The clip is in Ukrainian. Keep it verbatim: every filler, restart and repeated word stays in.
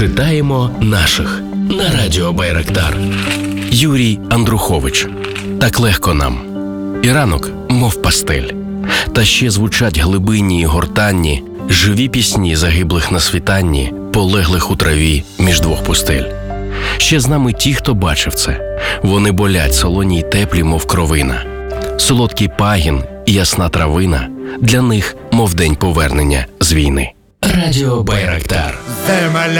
Читаємо наших на радіо Байрактар. Юрій Андрухович. Так легко нам. І ранок, мов пастель. Та ще звучать глибинні й гортанні, живі пісні загиблих на світанні, полеглих у траві між двох пустель. Ще з нами ті, хто бачив це. Вони болять солоні й теплі, мов кровина. Солодкий пагін і ясна травина для них, мов день повернення з війни. Радіо Байрактар. Земля